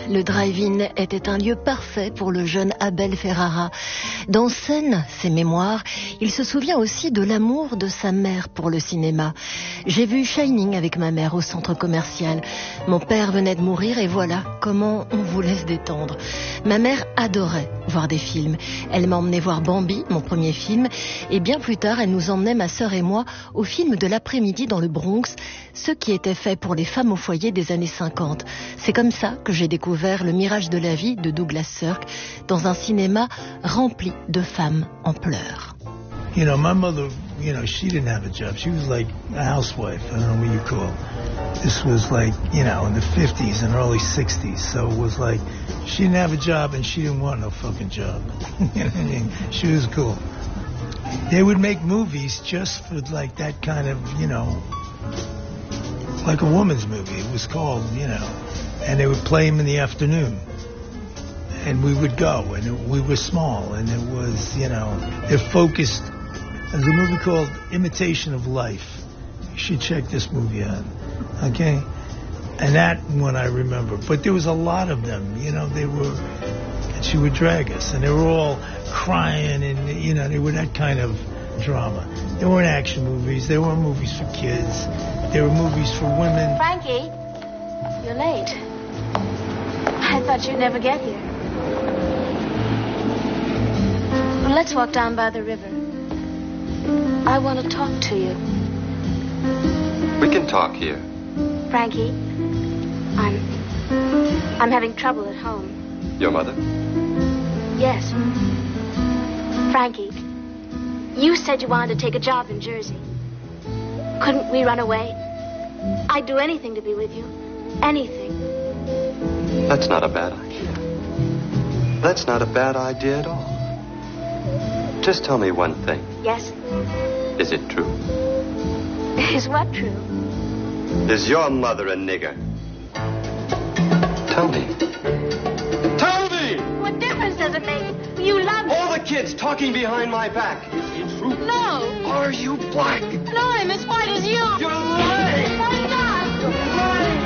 le drive-in était un lieu parfait pour le jeune Abel Ferrara. Dans Scène, ses mémoires, il se souvient aussi de l'amour de sa mère pour le cinéma. J'ai vu Shining avec ma mère au centre commercial. Mon père venait de mourir et voilà comment on vous laisse détendre. Ma mère adorait voir des films. Elle m'emmenait voir Bambi, mon premier film, et bien plus tard, elle nous emmenait, ma sœur et moi, au film de l'après-midi dans le Bronx, ce qui était fait pour les femmes au foyer des années 50. C'est comme ça que j'ai découvert Le Mirage de la vie de Douglas Sirk dans un cinéma rempli de femmes en pleurs. You know, my mother, you know, she didn't have a job. She was like a housewife. I don't know what you call it. This was like, you know, in the 50s and early 60s. So it was like she didn't have a job and she didn't want no fucking job. You know what I mean? She was cool. They would make movies just for like that kind of, you know, like a woman's movie. It was called, you know, and they would play them in the afternoon. And we would go, and we were small, and it was, you know, they're focused. There's a movie called Imitation of Life. You should check this movie out, okay? And that one I remember. But there was a lot of them, you know, and she would drag us, and they were all crying, and, you know, they were that kind of drama. They weren't action movies. They weren't movies for kids. They were movies for women. Frankie, you're late. I thought you'd never get here. Well, let's walk down by the river. I want to talk to you. We can talk here. Frankie, I'm having trouble at home. Your mother? Yes. Frankie, you said you wanted to take a job in Jersey. Couldn't we run away? I'd do anything to be with you. Anything. That's not a bad idea. That's not a bad idea at all. Just tell me one thing. Yes? Is it true? Is what true? Is your mother a nigger? Tell me. Tell me! What difference does it make? You love me. All the kids talking behind my back. Is it true? No. Are you black? No, I'm as white as you. You're lying! I'm not. You're lying!